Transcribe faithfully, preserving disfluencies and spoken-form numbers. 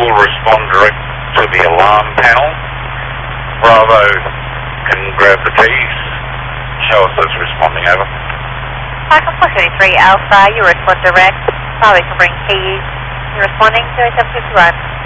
will respond direct to the alarm panel. Bravo can grab the keys. Show us that's responding, over. Michael four thirty-three Alpha, you respond direct. Bravo can bring keys. You're responding to eight seven two one.